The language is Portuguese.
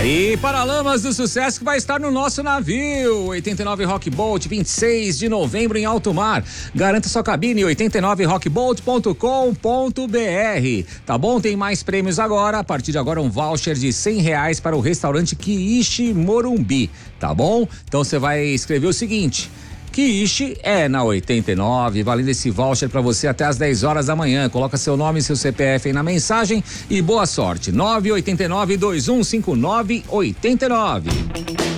E Paralamas do Sucesso que vai estar no nosso navio, 89 Rock Boat, 26 de novembro em alto mar. Garanta sua cabine, 89rockboat.com.br. Tá bom? Tem mais prêmios agora. A partir de agora, um voucher de R$100 para o restaurante Kiishi Morumbi. Tá bom? Então você vai escrever o seguinte: Kiishi é na 89, valendo esse voucher pra você até às 10 horas da manhã. Coloca seu nome e seu CPF aí na mensagem e boa sorte. 989-2159-89.